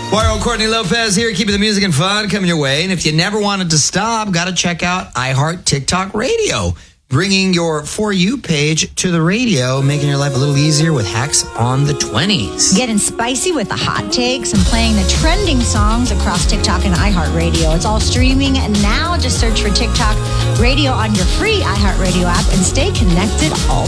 Mario Courtney Lopez here, keeping the music and fun coming your way. And if you never wanted to stop, got to check out iHeart TikTok Radio, bringing your For You page to the radio, making your life a little easier with hacks on the 20s. Getting spicy with the hot takes and playing the trending songs across TikTok and iHeart Radio. It's all streaming, and now just search for TikTok Radio on your free iHeart Radio app and stay connected all